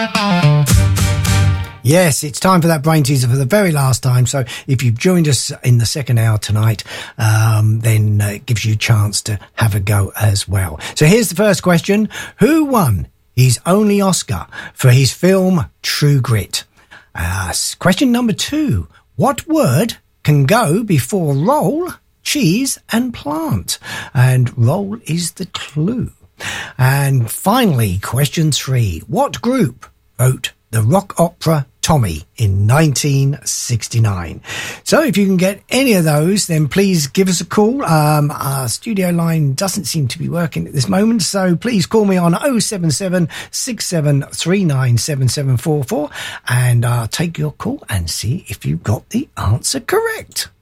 Yes, it's time for that brain teaser for the very last time. So if you've joined us in the second hour tonight, then it gives you a chance to have a go as well. So here's the first question. Who won his only Oscar for his film True Grit? Question number 2. What word can go before roll, cheese and plant? And roll is the clue. And finally, question 3. What group wrote the rock opera Tommy in 1969? So if you can get any of those, then please give us a call. Our studio line doesn't seem to be working at this moment, so please call me on 077 6739 7744 and I'll take your call and see if you've got the answer correct.